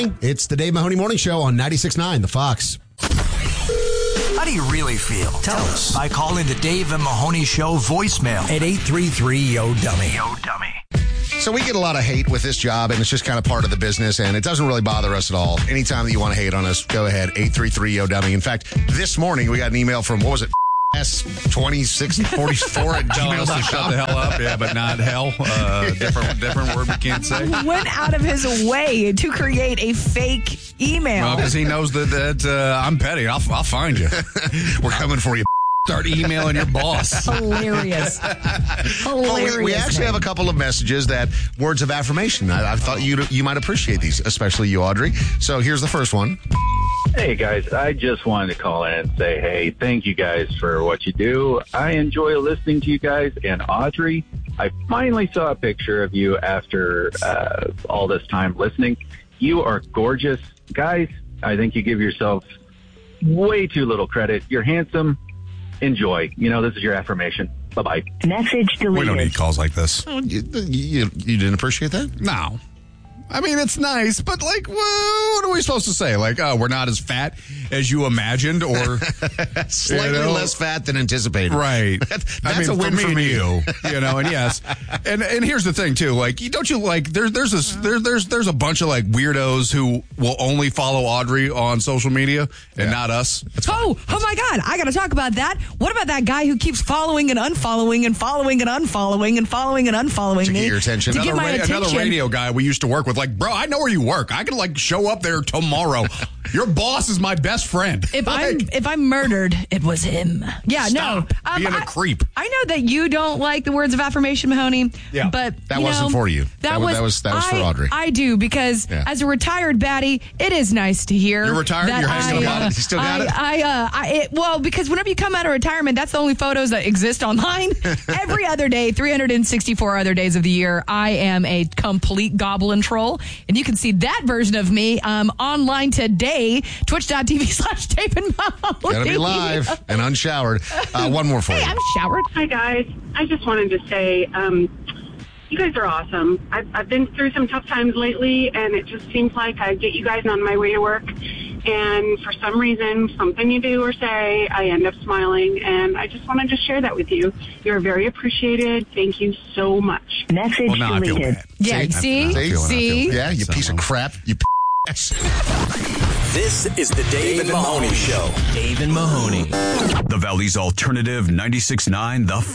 morning. It's the Dave Mahoney Morning Show on 96.9 The Fox. How do you really feel? Tell us by calling the Dave and Mahoney Show voicemail at 833-YO-DUMMY. Yo-Dummy. So we get a lot of hate with this job, and it's just kind of part of the business, and it doesn't really bother us at all. Anytime that you want to hate on us, go ahead, 833-YO-DUMMY. In fact, this morning we got an email from, what was it, S2644 at gmail.com. Shut the hell up, yeah, but not hell. Different word we can't say. Went out of his way to create a fake email. Well, because he knows that I'm petty. I'll find you. We're coming for you. Start emailing your boss. Hilarious. Hilarious. We actually have a couple of messages that words of affirmation. I thought you might appreciate these, especially you, Audrey. So here's the first one. Hey guys, I just wanted to call in and say, hey, thank you guys for what you do. I enjoy listening to you guys. And Audrey, I finally saw a picture of you after all this time listening. You are gorgeous. Guys, I think you give yourself way too little credit. You're handsome. Enjoy. This is your affirmation. Bye-bye. Message deleted. We don't need calls like this. You didn't appreciate that? No. I mean, it's nice, but what are we supposed to say? Like, oh, we're not as fat as you imagined, or slightly less fat than anticipated. Right. That's a win for me. You. And yes. And here's the thing too. Like, don't you like? There's a bunch of like weirdos who will only follow Audrey on social media and not us. Oh my God! I got to talk about that. What about that guy who keeps following and unfollowing and following and unfollowing and following and unfollowing to me get your attention? To get my attention. Another radio guy we used to work with. Like, bro, I know where you work. I could like show up there tomorrow. Your boss is my best friend. If I'm murdered, it was him. Yeah, Stop being a creep. I know that you don't like the words of affirmation, Mahoney. Yeah. But that wasn't for you. That was for Audrey. I do because as a retired baddie, it is nice to hear. You're retired. You're hanging about it. You still got it. Well, because whenever you come out of retirement, that's the only photos that exist online. Every other day, 364 other days of the year, I am a complete goblin troll, and you can see that version of me online today. Twitch.tv/Dave and Mahoney. Gotta be live and unshowered. One more for you. Hey, I'm showered. Hi, guys. I just wanted to say, you guys are awesome. I've been through some tough times lately, and it just seems like I get you guys on my way to work, and for some reason, something you do or say, I end up smiling, and I just wanted to share that with you. You're very appreciated. Thank you so much. Message now deleted. I feel bad. Yeah, see? Yeah, you piece of crap. You This is the Dave and Mahoney Show. Dave and Mahoney. The Valley's Alternative 96.9 The